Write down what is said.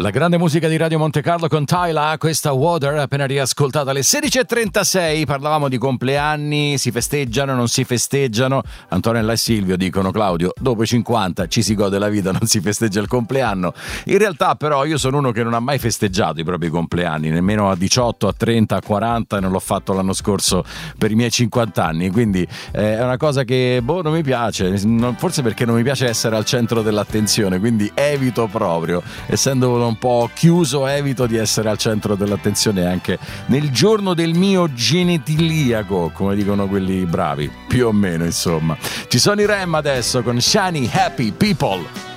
La grande musica di Radio Monte Carlo con Tyla, questa Water appena riascoltata alle 16.36. Parlavamo di compleanni, si festeggiano, non si festeggiano. Antonella e Silvio dicono: Claudio, dopo i 50 ci si gode la vita, non si festeggia il compleanno. In realtà però io sono uno che non ha mai festeggiato i propri compleanni, nemmeno a 18, a 30, a 40, e non l'ho fatto l'anno scorso per i miei 50 anni, quindi è una cosa che non mi piace, forse perché non mi piace essere al centro dell'attenzione, quindi evito proprio, essendo un po' chiuso, evito di essere al centro dell'attenzione anche nel giorno del mio genitiliaco, come dicono quelli bravi, più o meno, insomma. Ci sono i Rem adesso con Shiny Happy People.